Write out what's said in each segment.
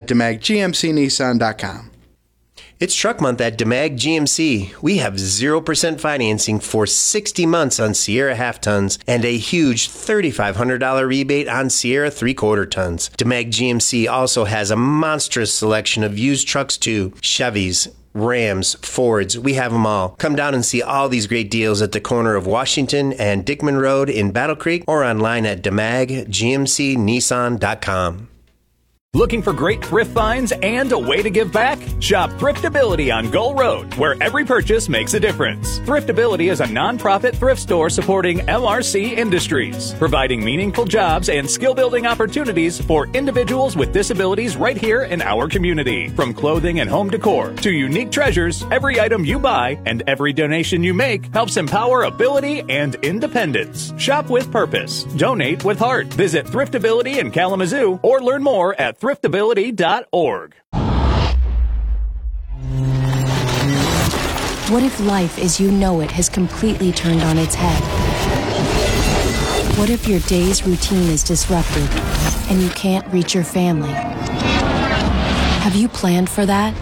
DemagGMCNissan.com. It's Truck Month at DeMag GMC. We have 0% financing for 60 months on Sierra half tons and a huge $3,500 rebate on Sierra 3/4 tons. DeMag GMC also has a monstrous selection of used trucks too. Chevys, Rams, Fords, we have them all. Come down and see all these great deals at the corner of Washington and Dickman Road in Battle Creek or online at DemagGMCNissan.com. Looking for great thrift finds and a way to give back? Shop Thriftability on Gull Road, where every purchase makes a difference. Thriftability is a nonprofit thrift store supporting LRC Industries, providing meaningful jobs and skill-building opportunities for individuals with disabilities right here in our community. From clothing and home decor to unique treasures, every item you buy and every donation you make helps empower ability and independence. Shop with purpose. Donate with heart. Visit Thriftability in Kalamazoo or learn more at thriftability.org. What if life as you know it has completely turned on its head? What if your day's routine is disrupted and you can't reach your family? Have you planned for that?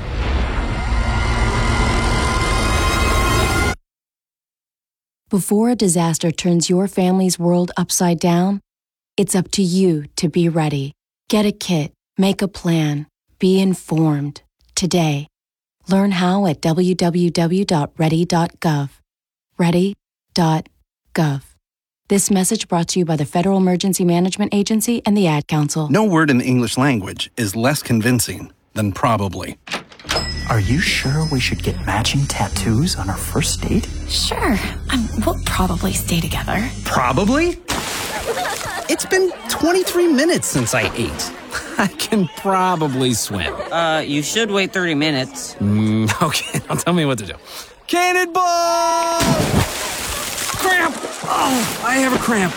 Before a disaster turns your family's world upside down, it's up to you to be ready. Get a kit. Make a plan. Be informed. Today. Learn how at www.ready.gov. Ready.gov. This message brought to you by the Federal Emergency Management Agency and the Ad Council. No word in the English language is less convincing than probably. Are you sure we should get matching tattoos on our first date? Sure. We'll probably stay together. Probably? It's been 23 minutes since I ate. I can probably swim. You should wait 30 minutes. Okay, now tell me what to do. Cannonball! Cramp! Oh, I have a cramp.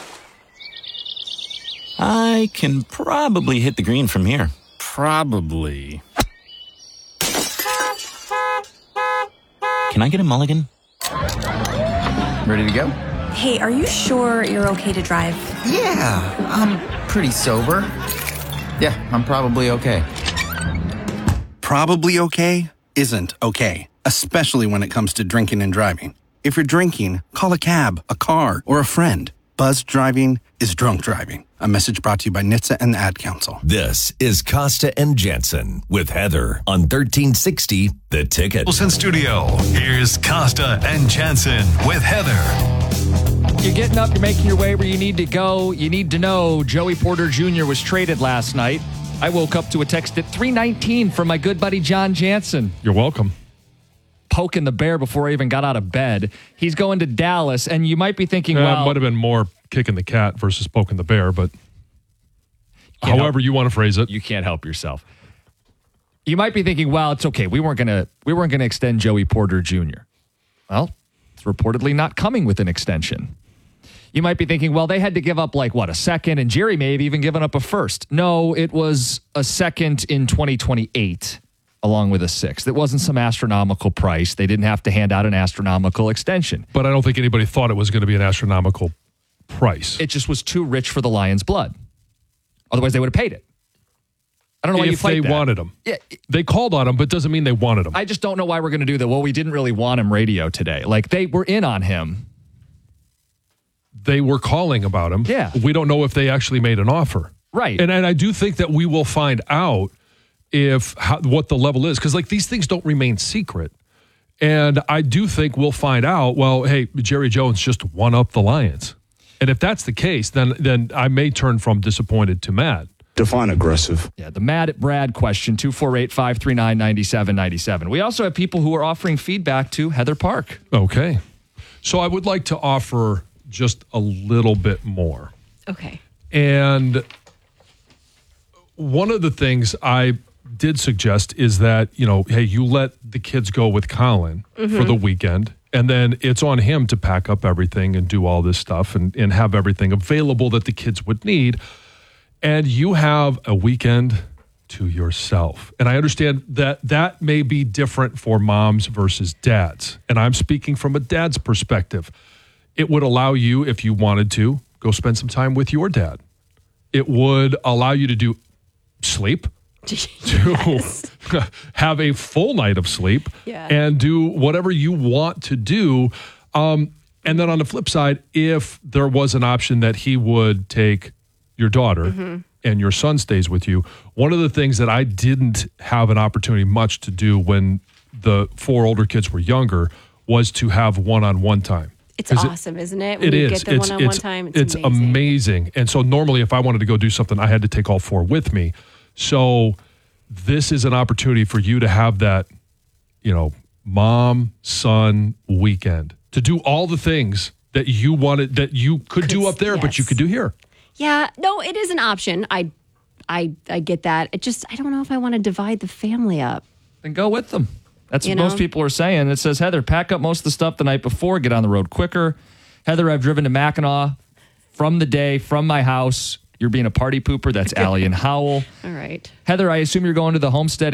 I can probably hit the green from here. Probably. Can I get a mulligan? Ready to go? Hey, are you sure you're okay to drive? Yeah, I'm pretty sober. Yeah, I'm probably okay. Probably okay isn't okay, especially when it comes to drinking and driving. If you're drinking, call a cab, a car, or a friend. Buzzed driving is drunk driving. A message brought to you by NHTSA and the Ad Council. This is Costa and Jansen with Heather on 1360 The Ticket. Wilson Studio. Here's Costa and Jansen with Heather. You're getting up, you're making your way where you need to go. You need to know Joey Porter Jr. was traded last night. I woke up to a text at 3:19 from my good buddy John Jansen. You're welcome. Poking the bear before I even got out of bed. He's going to Dallas, and you might be thinking, well... It might have been more kicking the cat versus poking the bear, but however you want to phrase it. You can't help yourself. You might be thinking, well, it's okay. We weren't gonna extend Joey Porter Jr. Well, it's reportedly not coming with an extension. You might be thinking, well, they had to give up a second, and Jerry may have even given up a first. No, it was a second in 2028, along with a sixth. It wasn't some astronomical price. They didn't have to hand out an astronomical extension. But I don't think anybody thought it was going to be an astronomical price. It just was too rich for the Lions' blood. Otherwise, they would have paid it. I don't know why you fight that. If they wanted him. Yeah. They called on him, but doesn't mean they wanted him. I just don't know why we're going to do that. Well, we didn't really want him radio today. They were in on him. They were calling about him. Yeah. We don't know if they actually made an offer. Right. And I do think that we will find out what the level is. Because these things don't remain secret. And I do think we'll find out, well, hey, Jerry Jones just won up the Lions. And if that's the case, then I may turn from disappointed to mad. Define aggressive. Yeah, the mad at Brad question, 248-539-9797. We also have people who are offering feedback to Heather Park. Okay. So I would like to offer just a little bit more. Okay. And one of the things I did suggest is that, hey, you let the kids go with Colin for the weekend, and then it's on him to pack up everything and do all this stuff and have everything available that the kids would need. And you have a weekend to yourself. And I understand that may be different for moms versus dads. And I'm speaking from a dad's perspective. It would allow you, if you wanted to, go spend some time with your dad. It would allow you to do sleep. to have a full night of sleep and do whatever you want to do. And then on the flip side, if there was an option that he would take your daughter and your son stays with you, one of the things that I didn't have an opportunity much to do when the 4 older kids were younger was to have one-on-one time. It's awesome, isn't it? When it you is. get the one-on-one time, it's amazing. And so normally if I wanted to go do something, I had to take all 4 with me. So this is an opportunity for you to have that, mom, son weekend to do all the things that you wanted, that you could do up there, but you could do here. Yeah, no, it is an option. I get that. I don't know if I want to divide the family up. Then go with them. That's what most people are saying. It says, Heather, pack up most of the stuff the night before, get on the road quicker. Heather, I've driven to Mackinac from my house. You're being a party pooper. That's Allie and Howell. All right. Heather, I assume you're going to the Homestead